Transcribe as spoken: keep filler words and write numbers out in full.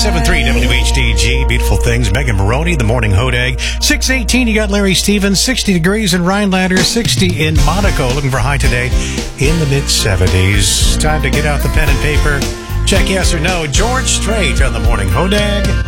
ninety-seven point three W H D G. Beautiful things. Megan Maroney, the morning hodag. six eighteen, you got Larry Stevens. sixty degrees in Rhinelander. sixty in Monaco. Looking for a high today in the mid seventies. Time to get out the pen and paper. Check yes or no. George Strait on the morning hodag.